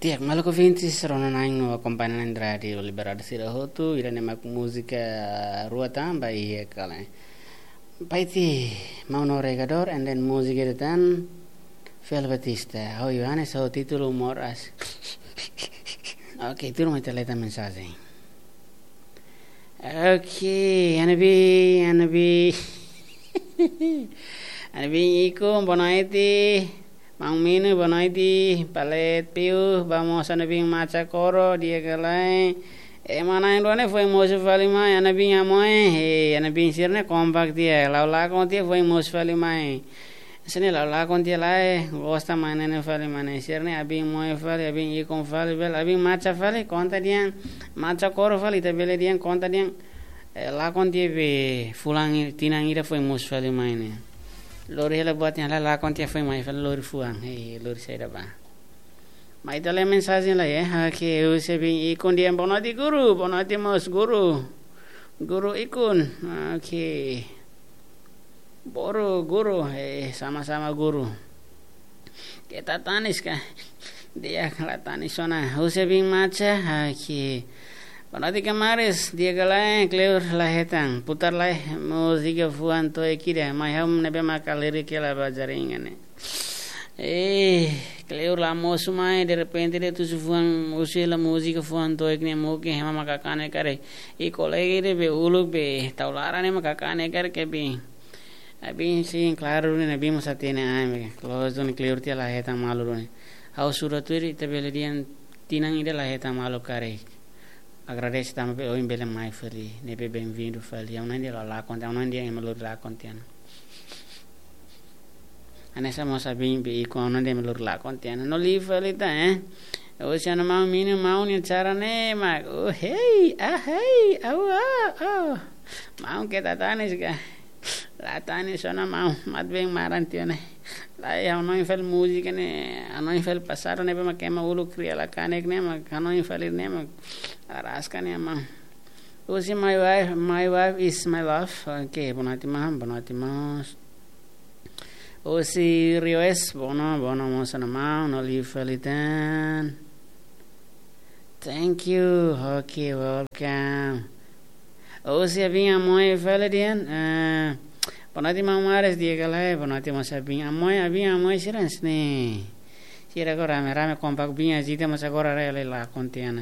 Tiak maluco vintis rono naing no accompagnare radio liberare sira hotu irane mak musica ruatan by kala. Paiti mauno regador and then musica dan Fel Batista. How you ane so titulo moras. Okay, tu rumah terleta mensaje. Okay, anabi iko bonaiti Mang Minu bonaiti palet piu vamos anabi macha coro dia galai mana indone foi moço fali mai anabi amoe anabi sirne compact dia laula con dia foi moço fali mai sene laula con dia lai gosta mana ne fali mana sirne abi moe fali abi iko fali bel abi macha fali conta dia macha coro fali te bele dia conta dia la con dia be fulang tinangira foi moço fali mai ne lori hela buatnya la kontia foi mai fal lori fuang lori saya ba mai tale mensagem la que eu sebi ikon dia bonati guru bonati mas guru ikun que boro guru sama-sama guru kita tanis ka dia kala tanis sona eu sebi macha que Bonati kemaris dia galai kleur lahetang putar lai musika fuan to ekida mai ham nebe makaliri kela bajaringane kleur la mosumai de repente de tu fuan usila musika fuan to ekne moke hema makakane kare e kolege de be uluk be taularane makakane kare ke be abi sin claro ne be mosatene ai close on kleur tia lahetang malurune au suraturi tebeledian tinang ide lahetang malu kare Agradeço também pelo embele mais feliz, né? Bem-vindo, feliz. Eu não andei lá contigo, eu não andei em melhor lá contigo. Anessa moça bem com eu não andei melhor lá contigo. Não li feliz tá, Eu se não mau mini mau ni cara né, mas oh hey, mau kita tanis ka, lá tanis sona mau, mat bem marantio né. Lá eu não infel música né, eu não infel passar né, mas queima ulu cria lá canek né, mas eu não infel né, mas Araska ne ma. Usi my wife is my love. Okay, bonati mas. Usi Rio es bono mo sana ma no li felitan. Thank you. Okay, welcome. Usi abin amoy feledian. Bonati mares dia galai bonati mas abin amoy sirans ne. Sira ko rame kompak bin azita mas agora rele la contiana.